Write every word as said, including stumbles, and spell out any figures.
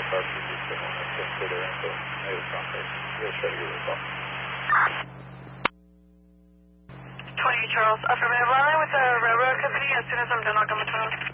that car to just go on and for their info. Negative contact. We'll try to give it a call. twenty Charles, affirmative line with the railroad company. As soon as I'm done, I'll come and talk.